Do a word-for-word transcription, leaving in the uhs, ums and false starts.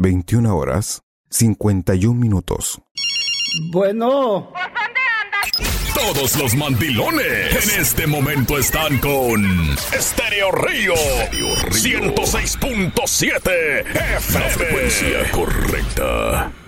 veintiuna horas, cincuenta y un minutos. Bueno. Todos los mandilones en este momento están con Estéreo Río, ciento seis punto siete F M. La frecuencia correcta.